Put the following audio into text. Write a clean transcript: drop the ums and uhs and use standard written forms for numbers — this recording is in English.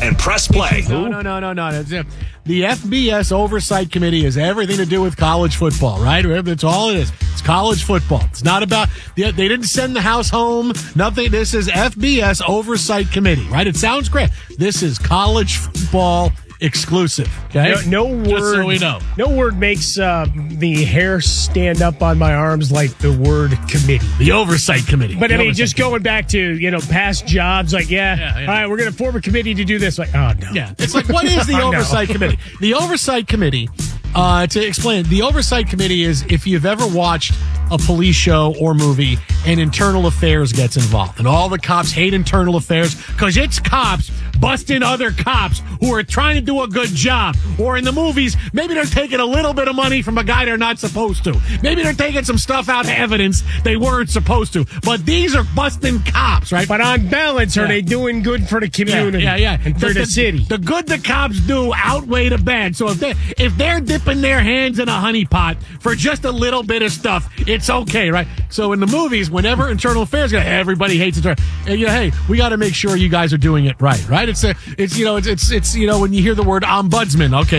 and press play. No. The FBS Oversight Committee has everything to do with college football, right? That's all it is. It's college football. It's not about, they didn't send the House home. Nothing. This is FBS Oversight Committee, right? It sounds great. This is college football exclusive. Okay. No word. Just so we know. No word makes the hair stand up on my arms like the word committee. The Oversight Committee. But just going back to past jobs, like all right, we're going to form a committee to do this. Like, oh no. Yeah. It's like, what is the Oversight Committee? The Oversight Committee. To explain, the Oversight Committee is if you've ever watched a police show or movie and internal affairs gets involved. And all the cops hate internal affairs because it's cops busting other cops who are trying to do a good job. Or in the movies, maybe they're taking a little bit of money from a guy they're not supposed to. Maybe they're taking some stuff out of evidence they weren't supposed to. But these are busting cops, right? But on balance, are they doing good for the community? Yeah. And for the city? The good the cops do outweigh the bad. So if they're dipping their hands in a honey pot for just a little bit of stuff, it's okay, right? So in the movies, whenever internal affairs, everybody hates it. Hey, we got to make sure you guys are doing it right? It's when you hear the word ombudsman, okay.